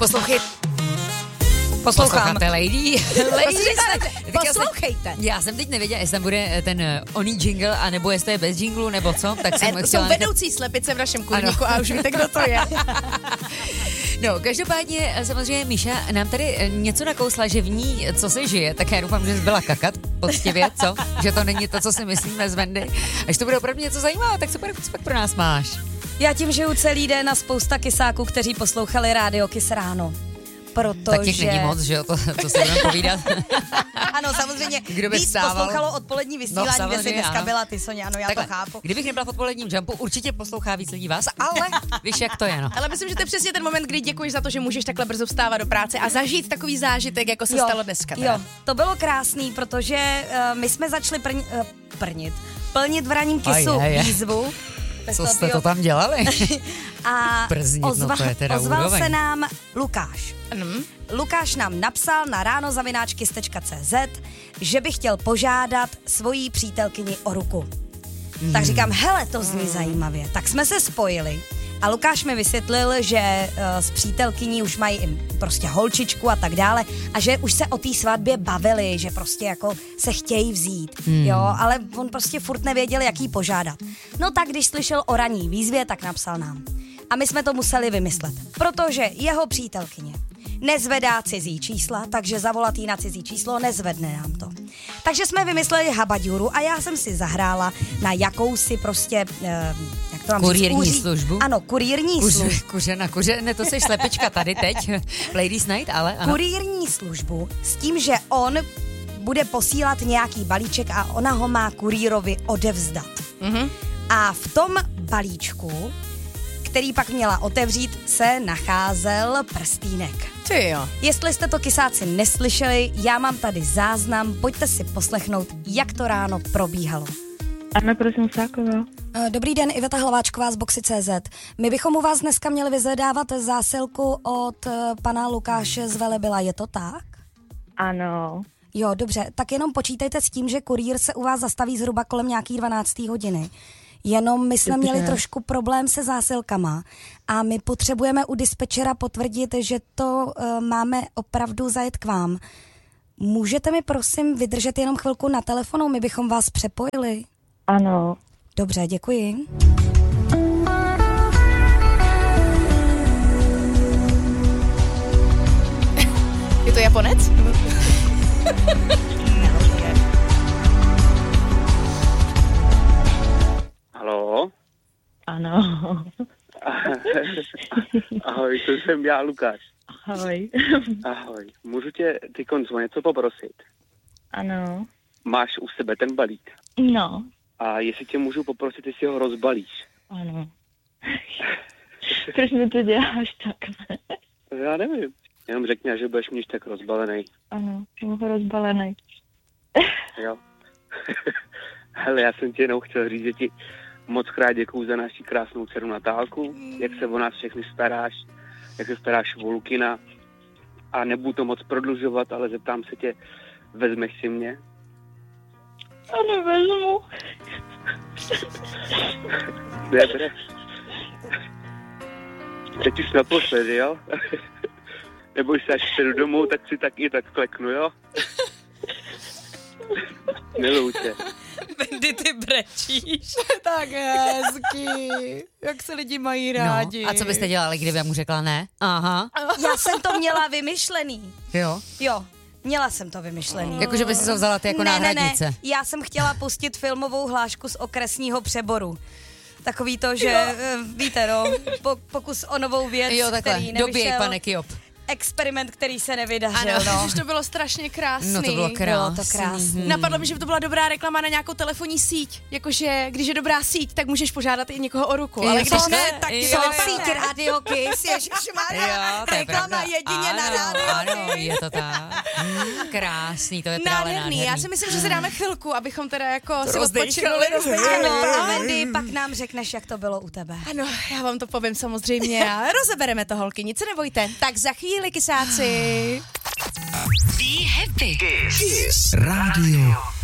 Posloucháte, ladies. Poslouchejte. Já jsem teď nevěděla, jestli tam bude ten oný jingle, anebo jestli to je bez jinglu, nebo co. Tak jsem Jsou vedoucí slepice v našem kurníku a už víte, kdo to je. No, každopádně samozřejmě Míša nám tady něco nakousla, že v ní, co se žije, tak já doufám, že zbyla kakat, poctivě, co? Že to není to, co si myslíme z Vendy. Až to bude opravdu něco zajímavé, tak super, co pak pro nás máš? Já tím žiju celý den a spousta kysáků, kteří poslouchali Rádio Kiss ráno. Protože... Tak těch není moc, že jo, to se budeme povídat. Ano, samozřejmě. Kdo by víc poslouchalo odpolední vysílání, no, kde jsi dneska byla ty, Soně, ano, já takhle, to chápu. Kdybych nebyla v odpoledním jumpu, určitě poslouchá víc lidí vás, ale víš, jak to je, no. Ale myslím, že to je přesně ten moment, kdy děkuješ za to, že můžeš takhle brzo vstávat do práce a zažít takový zážitek, jako se stalo dneska. Teda. Jo, to bylo krásný, protože my jsme začali plnit v ranním Kissu výzvu. Co jste to tam dělali? A ozval se nám Lukáš. Lukáš nám napsal na ráno@kiss.cz, že by chtěl požádat svoji přítelkyni o ruku. Tak říkám, hele, to zní zajímavě. Tak jsme se spojili a Lukáš mi vysvětlil, že s přítelkyní už mají prostě holčičku a tak dále a že už se o té svatbě bavili, že prostě jako se chtějí vzít, jo, ale on prostě furt nevěděl, jak jí požádat. No tak když slyšel o ranní výzvě, tak napsal nám. A my jsme to museli vymyslet, protože jeho přítelkyně nezvedá cizí čísla, takže zavolat jí na cizí číslo nezvedne nám to. Takže jsme vymysleli habaďuru a já jsem si zahrála na jakousi prostě, jak to mám kurýrní říct, službu? Ano, kurýrní službu. Ne, to jsi slepička tady teď, Ladies Night, ale ano. Kurýrní službu s tím, že on bude posílat nějaký balíček a ona ho má kurýrovi odevzdat. A v tom balíčku, který pak měla otevřít, se nacházel prstýnek. Ty jo. Jestli jste to kysáci neslyšeli, já mám tady záznam, pojďte si poslechnout, jak to ráno probíhalo. Ano, prosím, Sáková. Dobrý den, Iveta Hlaváčková z Boxy.cz. My bychom u vás dneska měli vyzvedávat zásilku od pana Lukáše z Velebila, je to tak? Ano. Jo, dobře, tak jenom počítejte s tím, že kurýr se u vás zastaví zhruba kolem nějaký 12. hodiny. Jenom my jsme měli trošku problém se zásilkama a my potřebujeme u dispečera potvrdit, že to máme opravdu zajet k vám. Můžete mi prosím vydržet jenom chvilku na telefonu, my bychom vás přepojili? Ano. Dobře, děkuji. Je to Japonec? Haló? Ano. Ahoj, to jsem já, Lukáš. Ahoj. Ahoj, můžu tě tykon o něco poprosit? Ano. Máš u sebe ten balík? No. A jestli tě můžu poprosit, jestli ho rozbalíš? Ano. Proč mi to děláš takhle? Já nevím. Jenom řekni, že budeš mít tak rozbalený. Ano, budu rozbalený. Jo. Hele, já jsem ti jenom chtěl říct, že ti moc krát děkuju za naši krásnou dceru Natálku, jak se o nás všechny staráš, jak se staráš o Lukina. A nebudu to moc prodlužovat, ale zeptám se tě, vezmeš si mě? A nevezmu. Dobre. Teď už naposledy, jo? Neboj se, až přijdu domů, tak si tak i tak kleknu, jo? Miluju tě. Vendy, ty brečíš. Tak hezky. Jak se lidi mají rádi. No, a co byste dělali, kdyby já mu řekla ne? Aha. Já jsem to měla vymyšlený. Jo? Jo. Měla jsem to vymyšlený. Jakože by si to vzala ty jako náhradnice. Ne. Já jsem chtěla pustit filmovou hlášku z okresního přeboru. Takový to, že víte, no, pokus o novou věc, jo, takhle. který nevyšel. Doběj, pane Kyop. Experiment, který se nevydařil. Ano, to bylo strašně krásný. No to bylo krásný. Napadlo mi, že by to byla dobrá reklama na nějakou telefonní síť. Jakože, když je dobrá síť, tak můžeš požádat i někoho o ruku. Ale když ne, tak jo, síť Radio Kiss, ježišmarja. Reklama jedině na rádio. Ano, je to tak. Krásný, to je teda ale nádherný. Já si myslím, že si dáme chvilku, abychom teda jako si odpočinuli. Ano, Vendy, pak nám řekneš, jak to bylo u tebe. Ano, já vám to povím samozřejmě a rozebereme to, holky, nic se nebojte. Tak za chvíli, kysáci. Be happy. Kiss Radio.